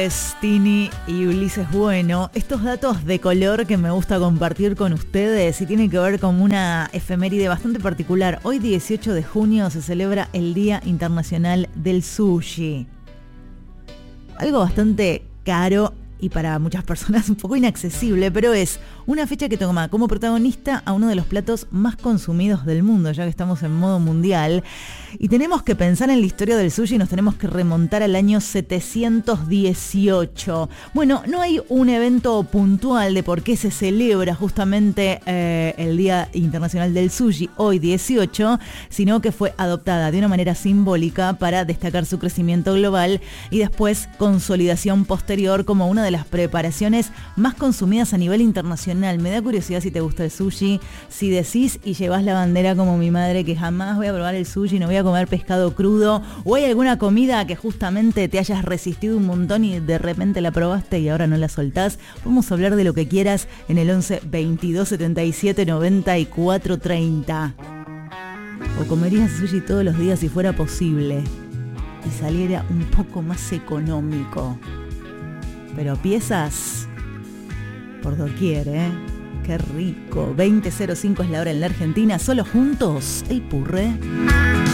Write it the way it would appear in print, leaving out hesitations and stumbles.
Tini y Ulises Bueno, estos datos de color que me gusta compartir con ustedes y tienen que ver con una efeméride bastante particular. Hoy 18 de junio se celebra el Día Internacional del Sushi. Algo bastante caro y para muchas personas un poco inaccesible, pero es una fecha que toma como protagonista a uno de los platos más consumidos del mundo, ya que estamos en modo mundial. Y tenemos que pensar en la historia del sushi y nos tenemos que remontar al año 718. Bueno, no hay un evento puntual de por qué se celebra justamente el Día Internacional del Sushi, hoy 18, sino que fue adoptada de una manera simbólica para destacar su crecimiento global y después consolidación posterior como una de las preparaciones más consumidas a nivel internacional. Me da curiosidad si te gusta el sushi, si decís y llevas la bandera como mi madre que jamás voy a probar el sushi, no voy a comer pescado crudo, o hay alguna comida que justamente te hayas resistido un montón y de repente la probaste y ahora no la soltás. Podemos hablar de lo que quieras en el 11 22 77 94 30. O comerías sushi todos los días si fuera posible y saliera un poco más económico. Pero piezas por doquier, ¿eh? Qué rico. 20:05 es la hora en la Argentina. Solo juntos, el Purré.